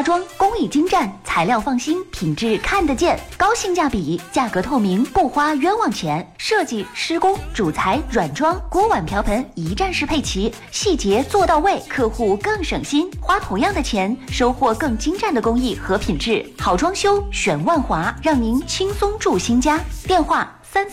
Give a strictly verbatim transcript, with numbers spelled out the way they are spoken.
装工艺精湛，材料放心，品质看得见，高性价比，价格透明，不花冤枉钱。设计、施工、主材、软装、锅碗瓢盆一站式配齐，细节做到位，客户更省心，花同样的钱，收获更精湛的工艺和品质。好装修选万华，让您轻松住新家。电话